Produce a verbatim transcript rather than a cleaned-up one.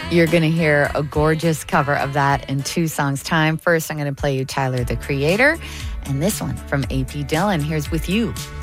You're going to hear a gorgeous cover of that in two songs' time. First, I'm going to play you Tyler, the Creator, and this one from A P Dillon. Here's With You.